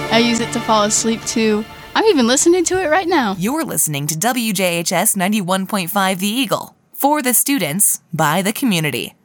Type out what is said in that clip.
I use it to fall asleep too. I'm even listening to it right now. You're listening to WJHS 91.5 The Eagle. For the students, by the community.